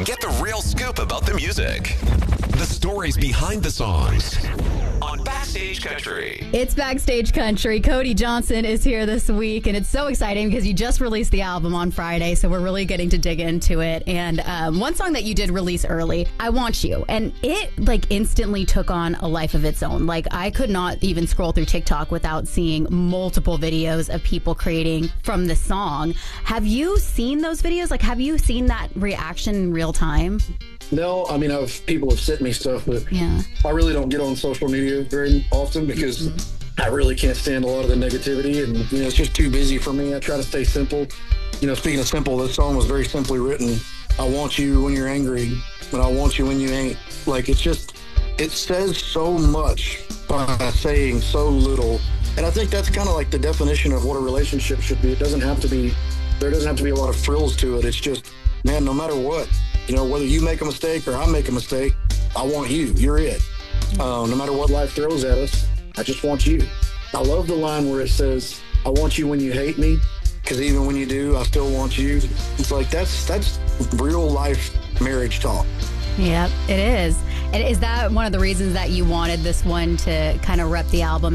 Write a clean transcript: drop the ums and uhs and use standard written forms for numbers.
Get the real scoop about the music. The stories behind the songs. On Backstage Country. It's Backstage Country. Cody Johnson is here this week, and it's so exciting because you just released the album on Friday, so we're really getting to dig into it. And one song that you did release early, I Want You, and it instantly took on a life of its own. I could not even scroll through TikTok without seeing multiple videos of people creating from the song. Have you seen those videos? Have you seen that reaction in real time? No, I mean, people have sent me stuff, but Yeah. I really don't get on social media very often because I really can't stand a lot of the negativity, and it's just too busy for me. I try to stay simple. Speaking of simple, this song was very simply written. I want you when you're angry, but I want you when you ain't. It says so much by saying so little, and I think that's kind of the definition of what a relationship should be. There doesn't have to be a lot of frills to it. It's just, man, no matter what. Whether you make a mistake or I make a mistake, I want you. You're it. No matter what life throws at us, I just want you. I love the line where it says, I want you when you hate me, because even when you do, I still want you. It's that's real life marriage talk. Yep, it is. And is that one of the reasons that you wanted this one to kind of rep the album